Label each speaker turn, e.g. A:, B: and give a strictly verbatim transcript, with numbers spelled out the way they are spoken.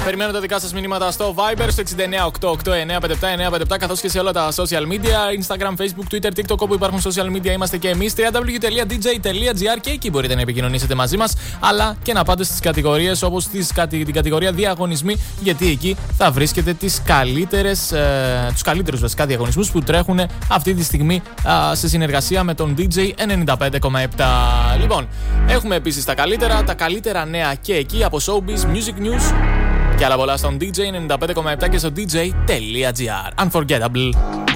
A: Περιμένω τα δικά σας μηνύματα στο Viber στο έξι εννιά οκτώ οκτώ εννιά πέντε επτά εννιά πέντε επτά, καθώς και σε όλα τα social media, Instagram, Facebook, Twitter, TikTok, όπου υπάρχουν social media είμαστε και εμείς. double-u double-u double-u τελεία ντι τζέι τελεία τζι άρ, και εκεί μπορείτε να επικοινωνήσετε μαζί μας, αλλά και να πάτε στις κατηγορίες όπως τις, την κατηγορία διαγωνισμοί, γιατί εκεί θα βρίσκετε τις καλύτερες, ε, τους καλύτερους βασικά διαγωνισμούς που τρέχουν αυτή τη στιγμή ε, σε συνεργασία με τον ντι τζέι ενενήντα πέντε κόμμα επτά. Λοιπόν, έχουμε επίσης τα καλύτερα, τα καλύτερα νέα και εκεί από Showbiz, Music News και άλλα πολλά στον ντι τζέι ενενήντα πέντε κόμμα επτά και στο ντι τζέι τελεία τζι άρ. Unforgettable.